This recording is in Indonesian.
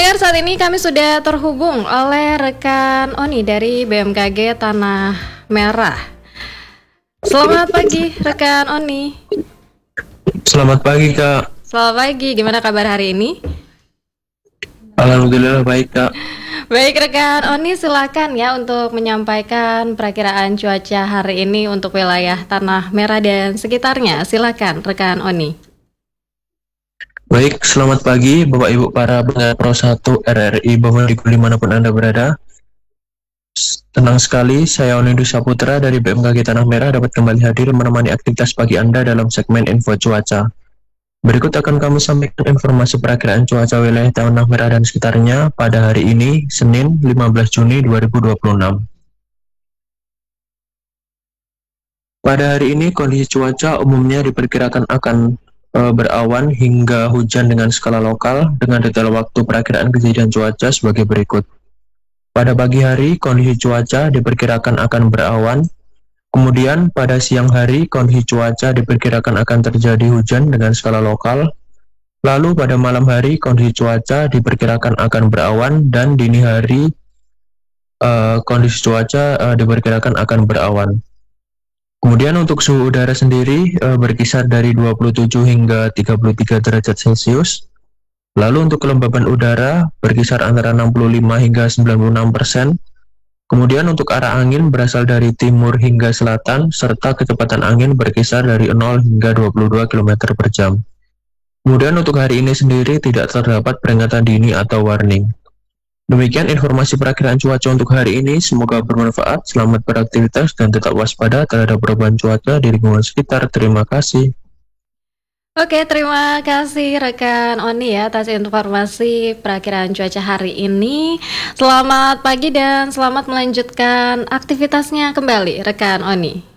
Pendengar, saat ini kami sudah terhubung oleh rekan Oni dari BMKG Tanah Merah. Selamat pagi rekan Oni. Selamat pagi Kak. Selamat pagi, gimana kabar hari ini? Alhamdulillah baik Kak. Baik rekan Oni, silakan ya untuk menyampaikan perakiraan cuaca hari ini untuk wilayah Tanah Merah dan sekitarnya. Silakan rekan Oni. Baik, selamat pagi Bapak Ibu para pendengar Pro 1 RRI bahwa dimanapun Anda berada. Tenang sekali, saya Onidu Saputra dari BMKG Tanah Merah dapat kembali hadir menemani aktivitas pagi Anda dalam segmen Info Cuaca. Berikut akan kami sampaikan informasi perakiraan cuaca wilayah Tanah Merah dan sekitarnya pada hari ini, Senin 15 Juni 2026. Pada hari ini, kondisi cuaca umumnya diperkirakan akan berawan hingga hujan dengan skala lokal dengan detail waktu perakiraan kejadian cuaca sebagai berikut. Pada pagi hari, kondisi cuaca diperkirakan akan berawan. Kemudian pada siang hari, kondisi cuaca diperkirakan akan terjadi hujan dengan skala lokal. Lalu pada malam hari, kondisi cuaca diperkirakan akan berawan dan dini hari kondisi cuaca diperkirakan akan berawan. Kemudian untuk suhu udara sendiri berkisar dari 27 hingga 33 derajat Celcius. Lalu untuk kelembaban udara berkisar antara 65 hingga 96%. Kemudian untuk arah angin berasal dari timur hingga selatan, serta kecepatan angin berkisar dari 0 hingga 22 km per jam. Kemudian untuk hari ini sendiri tidak terdapat peringatan dini atau warning. Demikian informasi perakiraan cuaca untuk hari ini, semoga bermanfaat, selamat beraktivitas, dan tetap waspada terhadap perubahan cuaca di lingkungan sekitar. Terima kasih. Oke, terima kasih rekan Oni ya atas informasi perakiraan cuaca hari ini. Selamat pagi dan selamat melanjutkan aktivitasnya kembali rekan Oni.